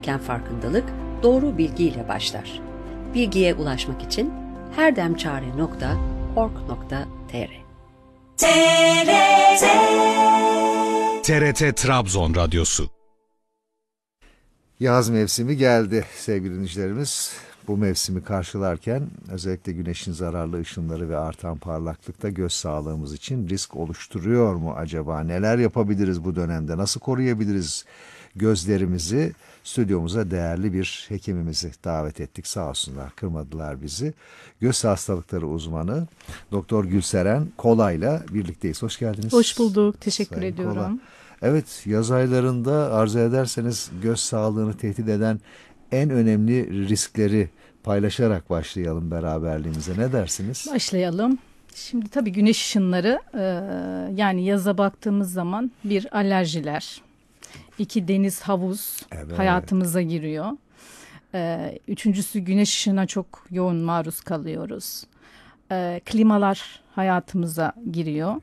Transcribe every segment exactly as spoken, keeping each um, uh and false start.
Farkındalık doğru bilgiyle başlar. Bilgiye ulaşmak için herdemçare nokta org nokta tr. T R T Trabzon Radyosu. Yaz mevsimi geldi sevgili dinleyicilerimiz. Bu mevsimi karşılarken özellikle güneşin zararlı ışınları ve artan parlaklıkta göz sağlığımız için risk oluşturuyor mu acaba? Neler yapabiliriz bu dönemde? Nasıl koruyabiliriz gözlerimizi? Stüdyomuza değerli bir hekimimizi davet ettik, sağ olsunlar, kırmadılar bizi. Göz hastalıkları uzmanı Doktor Gülseren Kolay'la birlikteyiz. Hoş geldiniz. Hoş bulduk. Teşekkür Sayın ediyorum. Kolay. Evet, yaz aylarında arzu ederseniz göz sağlığını tehdit eden en önemli riskleri paylaşarak başlayalım beraberliğimize. Ne dersiniz? Başlayalım. Şimdi tabii güneş ışınları, e, yani yaza baktığımız zaman bir alerjiler, iki deniz, havuz Evet. hayatımıza giriyor. E, üçüncüsü güneş ışığına çok yoğun maruz kalıyoruz. E, klimalar hayatımıza giriyor.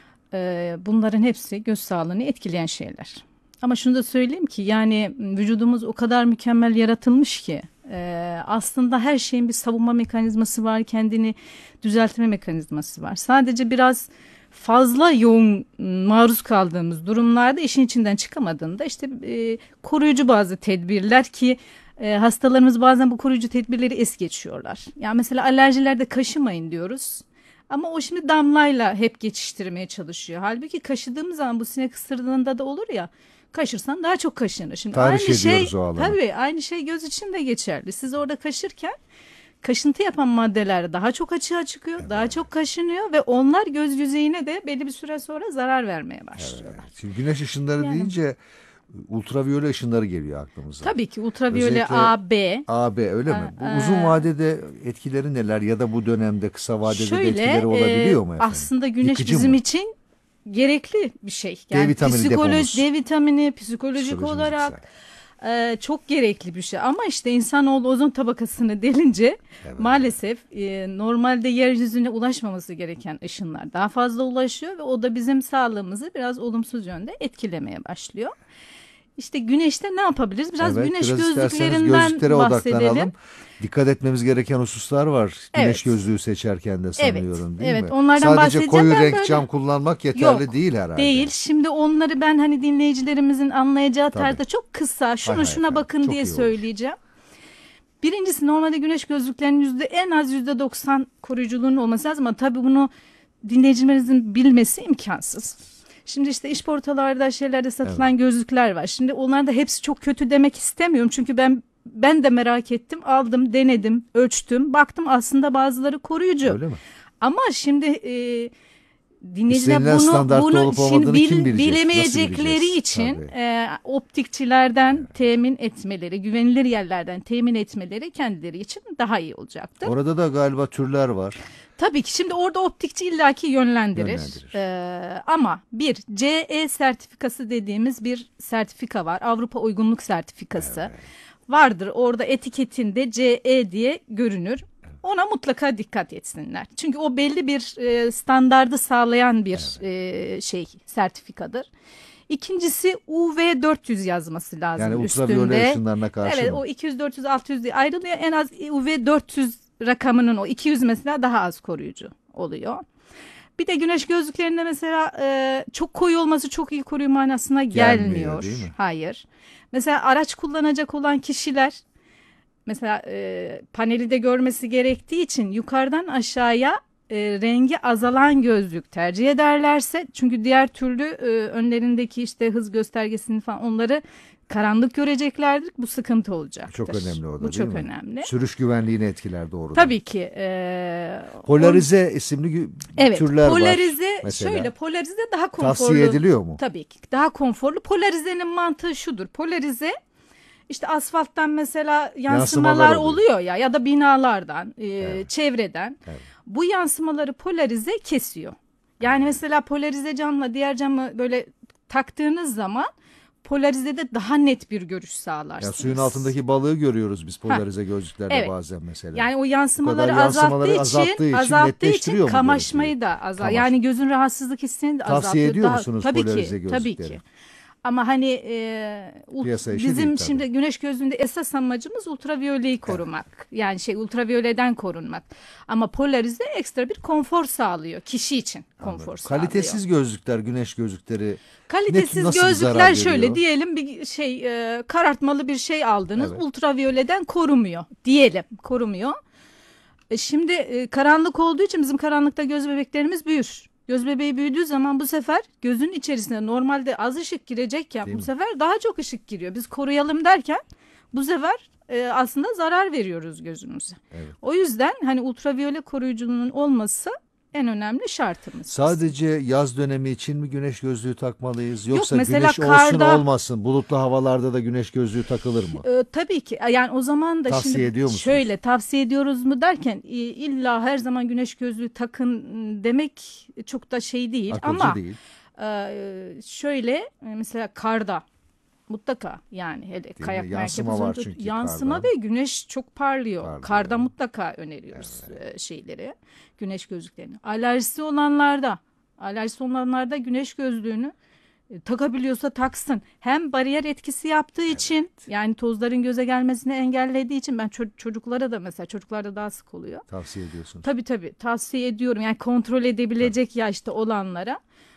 E, bunların hepsi göz sağlığını etkileyen şeyler. Ama şunu da söyleyeyim ki yani vücudumuz o kadar mükemmel yaratılmış ki e, aslında her şeyin bir savunma mekanizması var, kendini düzeltme mekanizması var. Sadece biraz fazla yoğun maruz kaldığımız durumlarda işin içinden çıkamadığında işte e, koruyucu bazı tedbirler ki e, hastalarımız bazen bu koruyucu tedbirleri es geçiyorlar. Yani mesela alerjilerde kaşımayın diyoruz. Ama o şimdi damlayla hep geçiştirmeye çalışıyor. Halbuki kaşıdığımız zaman bu sinek ısırdığında da olur ya, kaşırsan daha çok kaşınır. Şimdi Tahriş aynı şey, ediyoruz o alanı. tabii aynı şey göz için de geçerli. Siz orada kaşırken kaşıntı yapan maddeler daha çok açığa çıkıyor, evet. daha çok kaşınıyor ve onlar göz yüzeyine de belli bir süre sonra zarar vermeye başlıyorlar. Evet. Şimdi güneş ışınları Yani. deyince ultraviyole ışınları geliyor aklımıza. Tabii ki ultraviyole Özellikle A, B. A, B öyle mi? Bu Ee, uzun vadede etkileri neler ya da bu dönemde kısa vadede Şöyle, de etkileri olabiliyor mu efendim? Aslında güneş Yıkıcı bizim mı? için gerekli bir şey. D vitamini depomuz. D vitamini psikolojik Psikolojimiz olarak e, çok gerekli bir şey. Ama işte insanoğlu ozon tabakasını delince Evet. maalesef e, normalde yeryüzüne ulaşmaması gereken ışınlar daha fazla ulaşıyor ve o da bizim sağlığımızı biraz olumsuz yönde etkilemeye başlıyor. İşte güneşte ne yapabiliriz? Biraz Evet, güneş biraz gözlüklerinden gözlüklere bahsedelim. odaklanalım. Dikkat etmemiz gereken hususlar var. Güneş Evet. gözlüğü seçerken de sanıyorum Evet, değil evet, mi? onlardan Sadece bahsedeceğim. koyu Ben renk böyle- cam kullanmak yeterli Yok, değil herhalde. Değil. Şimdi onları ben hani dinleyicilerimizin anlayacağı Tabii. tarzda çok kısa şuna Hay hay şuna efendim, bakın çok diye iyi olur. söyleyeceğim. Birincisi normalde güneş gözlüklerinin yüzde en az yüzde doksan koruyuculuğunun olması lazım ama tabii bunu dinleyicilerimizin bilmesi imkansız. Şimdi işte iş portalarda şeylerde satılan gözlükler var. Şimdi onlar da hepsi çok kötü demek istemiyorum. Çünkü ben ben de merak ettim, aldım, denedim, ölçtüm, baktım aslında bazıları koruyucu. Öyle mi? Ama şimdi e, dinleyiciler İstenilen bunu standartta bunu olup şimdi olmadığını bil- kim bilecek? Nasıl bilemeyecekleri bileceğiz? için Tabii. e, optikçilerden temin etmeleri, güvenilir yerlerden temin etmeleri kendileri için daha iyi olacaktır. Orada da galiba türler var. Tabii ki şimdi orada optikçi illaki yönlendirir. Yönlendirir. Ee, ama bir C E sertifikası dediğimiz bir sertifika var. Avrupa Uygunluk Sertifikası. Evet. Vardır orada etiketinde C E diye görünür. Ona mutlaka dikkat etsinler. Çünkü o belli bir e, standardı sağlayan bir e, şey sertifikadır. İkincisi U V dört yüz yazması lazım Yani üstünde. ultraviyole ışınlarına karşı Evet, mı? o iki yüz, dört yüz, altı yüz diye ayrılıyor. En az U V dört yüz rakamının o iki yüz mesela daha az koruyucu oluyor. Bir de güneş gözlüklerinde mesela e, çok koyu olması çok iyi koruyor manasına gelmiyor. Gelmiyor, değil mi? Hayır. Mesela araç kullanacak olan kişiler mesela e, paneli de görmesi gerektiği için yukarıdan aşağıya e, rengi azalan gözlük tercih ederlerse, çünkü diğer türlü e, önlerindeki işte hız göstergesini falan onları karanlık göreceklerdir. Bu sıkıntı olacaktır. Çok önemli o da Bu değil çok mi? önemli. Sürüş güvenliğini etkiler doğrudan. Tabii ki. E, Polarize isimli gü- Evet, türler var. polarize mesela. şöyle polarize daha konforlu. Tavsiye ediliyor mu? Tabii ki daha konforlu. Polarizenin mantığı şudur. Polarize işte asfalttan mesela yansımalar, Yansımalar oluyor. oluyor ya ya da binalardan, e, Evet. çevreden. Evet. Bu yansımaları polarize kesiyor. Yani mesela polarize camla diğer camı böyle taktığınız zaman polarizede daha net bir görüş Ya sağlarsınız. suyun altındaki balığı görüyoruz biz polarize gözlüklerde Evet. bazen mesela. Yani o Bu yansımaları, kadar yansımaları azalttığı için azalttığı için azalttığı için netleştiriyor mu kamaşmayı görüntüyü? da azalt. Kamaş- Yani gözün rahatsızlık hissini de azaltıyor. Tavsiye ediyor Daha- musunuz tabii polarize ki, tabii gözlükleri? ki. Ama hani e, ult- Piyasa işi bizim değil tabii. şimdi güneş gözlüğünde esas amacımız ultraviyoleyi korumak. Yani şey ultraviyoleden korunmak. Ama polarize ekstra bir konfor sağlıyor. Kişi için konfor Anladım. sağlıyor. Kalitesiz gözlükler, güneş gözlükleri Kalitesiz nasıl bir zarar gözlükler şöyle veriyor? diyelim bir şey e, karartmalı bir şey aldınız. Evet. Ultraviyoleden korumuyor diyelim. Korumuyor. E, şimdi e, karanlık olduğu için bizim karanlıkta göz bebeklerimiz büyür. Göz bebeği büyüdüğü zaman bu sefer gözün içerisine normalde az ışık girecekken Değil bu mi? sefer daha çok ışık giriyor. Biz koruyalım derken bu sefer e, aslında zarar veriyoruz gözümüze. Evet. O yüzden hani ultraviyole koruyucunun olması en önemli şartımız. Sadece yaz dönemi için mi güneş gözlüğü takmalıyız? Yoksa mesela güneş olsun karda- olmasın, bulutlu havalarda da güneş gözlüğü takılır mı? Ee, tabii ki yani o zaman da Tavsiye şimdi ediyor musunuz? şöyle tavsiye ediyoruz mu derken i- illa her zaman güneş gözlüğü takın demek çok da şey değil Akılcı ama değil. e, şöyle e, mesela karda mutlaka yani hele mi? kayak Yansıma merkezi var uzun- çünkü yansıma karda. ve güneş çok parlıyor. Parlıyor. Karda mutlaka öneriyoruz e, şeyleri güneş gözlüklerini. Alerjisi olanlarda alerjisi olanlarda güneş gözlüğünü e, takabiliyorsa taksın. Hem bariyer etkisi yaptığı için yani tozların göze gelmesini engellediği için ben ço- çocuklara da mesela çocuklarda daha sık oluyor. Tavsiye ediyorsunuz. Tabii tabii tavsiye ediyorum yani kontrol edebilecek yaşta olanlara.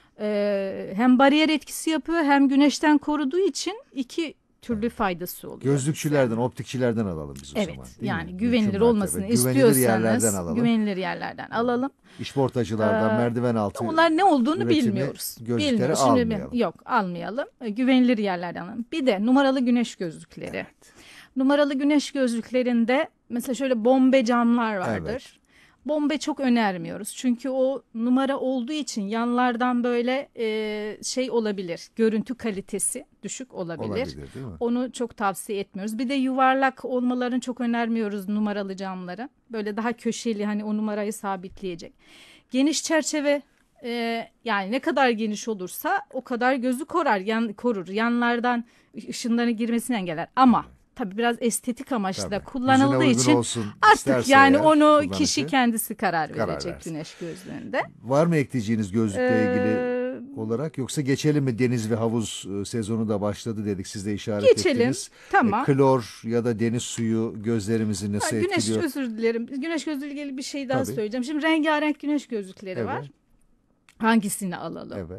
Ee, hem bariyer etkisi yapıyor hem güneşten koruduğu için iki türlü faydası oluyor. Gözlükçülerden, optikçilerden alalım biz o Evet zaman. değil yani mi? güvenilir Mümkün olmasını mertebe. Güvenilir istiyorsanız yerlerden alalım. güvenilir yerlerden alalım. İşportacılardan, Ee, merdiven altı. Onlar ne olduğunu üretimi, bilmiyoruz. gözlükleri Bilmiyoruz. Şimdi almayalım. bir- yok almayalım. E, Güvenilir yerlerden alalım. Bir de numaralı güneş gözlükleri. Numaralı güneş gözlüklerinde mesela şöyle bombe camlar vardır. Evet. Bombe çok önermiyoruz. Çünkü o numara olduğu için yanlardan böyle e, şey olabilir. Görüntü kalitesi düşük olabilir. Olabilir değil mi? Onu çok tavsiye etmiyoruz. Bir de yuvarlak olmalarını çok önermiyoruz numaralı camları. Böyle daha köşeli hani o numarayı sabitleyecek. Geniş çerçeve e, yani ne kadar geniş olursa o kadar gözü korar, yan, korur. Yanlardan ışınların girmesini engeller. Ama tabii biraz estetik amaçla Tabii. kullanıldığı Yüzüne uygun için olsun artık isterse yani eğer onu kullanıcı. kişi kendisi karar Karar verecek versin. güneş gözlüğünde. Var mı ekleyeceğiniz gözlükle ilgili Ee, olarak, yoksa geçelim mi? Deniz ve havuz e, sezonu da başladı dedik, siz de işaret Geçelim, ettiniz. tamam. E, klor ya da deniz suyu gözlerimizi Ha, nasıl güneş etkiliyor? özür dilerim. Güneş gözlüğü ilgili bir şey daha Tabii. söyleyeceğim. Şimdi rengarenk güneş gözlükleri Evet. var. Hangisini alalım? Evet.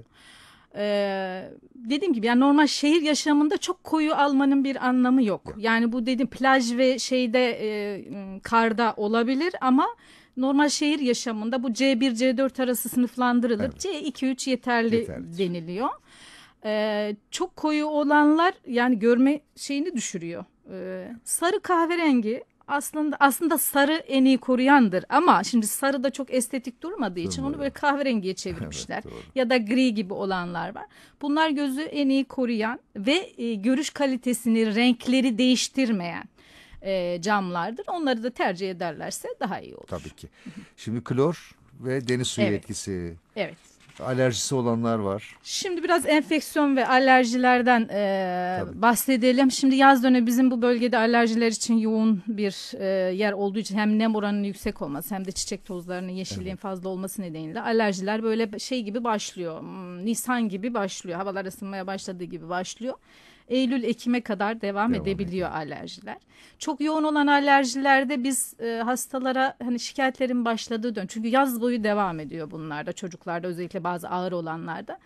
Ee, dediğim gibi yani normal şehir yaşamında çok koyu almanın bir anlamı yok. Yani bu dediğim plaj ve şeyde e, karda olabilir ama normal şehir yaşamında bu C bir C dört arası sınıflandırılır. Evet. C iki üç yeterli Yeterlidir. deniliyor. Ee, çok koyu olanlar yani görme şeyini düşürüyor. Ee, sarı kahverengi aslında aslında sarı en iyi koruyandır ama şimdi sarı da çok estetik durmadığı için Durmadı. onu böyle kahverengiye çevirmişler. Evet, doğru. Ya da gri gibi olanlar var. Bunlar gözü en iyi koruyan ve e, görüş kalitesini, renkleri değiştirmeyen e, camlardır. Onları da tercih ederlerse daha iyi olur. Tabii ki. Şimdi klor ve deniz suyu Evet. etkisi. Evet. Alerjisi olanlar var. Şimdi biraz enfeksiyon ve alerjilerden e, Tabii. bahsedelim. Şimdi yaz dönemi bizim bu bölgede alerjiler için yoğun bir e, yer olduğu için hem nem oranının yüksek olması hem de çiçek tozlarının yeşilliğin fazla olması nedeniyle alerjiler böyle şey gibi başlıyor. Hmm, Nisan gibi başlıyor. Havalar ısınmaya başladığı gibi başlıyor. Eylül, Ekim'e kadar devam, Devam edebiliyor alerjiler. Çok yoğun olan alerjilerde biz e, hastalara hani şikayetlerin başladığı dön. Çünkü yaz boyu devam ediyor bunlarda, çocuklarda özellikle bazı ağır olanlarda.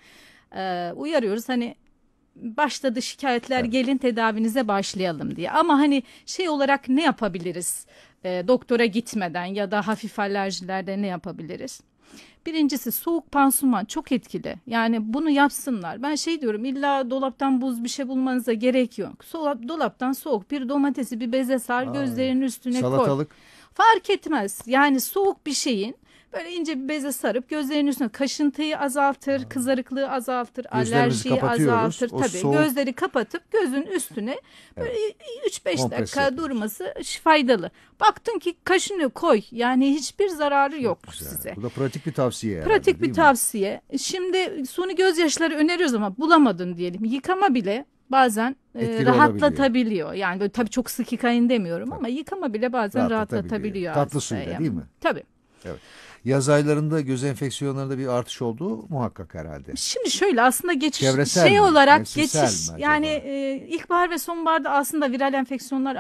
E, uyarıyoruz hani başladı şikayetler Evet. gelin tedavinize başlayalım diye. Ama hani şey olarak ne yapabiliriz? E, doktora gitmeden ya da hafif alerjilerde ne yapabiliriz? Birincisi soğuk pansuman çok etkili. Yani bunu yapsınlar. Ben şey diyorum illa dolaptan buz bir şey bulmanıza gerek yok. So dolaptan soğuk bir domatesi bir beze sar Aa, gözlerinin üstüne koy. Salatalık. Fark etmez. Yani soğuk bir şeyin böyle ince bir beze sarıp gözlerinin üstüne kaşıntıyı azaltır, kızarıklığı azaltır, Gözlerimizi alerjiyi kapatıyoruz. azaltır. O Tabii soğuk- gözleri kapatıp gözün üstüne böyle üç beş Kompres dakika yapıyoruz. durması faydalı. Baktın ki kaşınıyor koy. Yani hiçbir zararı yok Güzel. size. Bu da pratik bir tavsiye herhalde, Pratik değil bir mi? tavsiye. Şimdi suni gözyaşları öneriyoruz ama bulamadın diyelim. Yıkama bile bazen e, Etkili rahatlatabiliyor. Yani böyle tabii çok sık yıkayın demiyorum ama yıkama bile bazen Rahatlatabiliyor. rahatlatabiliyor. Tatlı hastayı. suyla değil mi? Tabii. Evet. Yaz aylarında göz enfeksiyonlarında bir artış olduğu muhakkak herhalde. Şimdi şöyle aslında geçiş Çevresel şey mi, olarak mevsimsel geçiş mi acaba? yani e, ilkbahar ve sonbaharda aslında viral enfeksiyonlar